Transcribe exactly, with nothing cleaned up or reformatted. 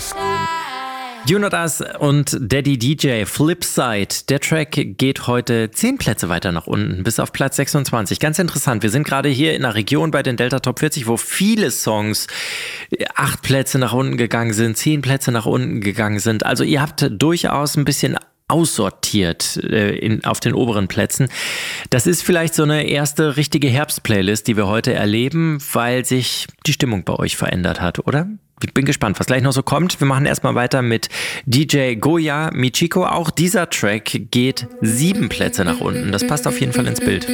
You Not Us und Daddy D J, Flipside. Der Track geht heute zehn Plätze weiter nach unten, bis auf Platz sechsundzwanzig. Ganz interessant, wir sind gerade hier in einer Region bei den Delta Top vierzig, wo viele Songs acht Plätze nach unten gegangen sind, zehn Plätze nach unten gegangen sind. Also ihr habt durchaus ein bisschen aussortiert äh, in, auf den oberen Plätzen. Das ist vielleicht so eine erste richtige Herbstplaylist, die wir heute erleben, weil sich die Stimmung bei euch verändert hat, oder? Ich bin gespannt, was gleich noch so kommt. Wir machen erstmal weiter mit D J Goya Michiko. Auch dieser Track geht sieben Plätze nach unten. Das passt auf jeden Fall ins Bild.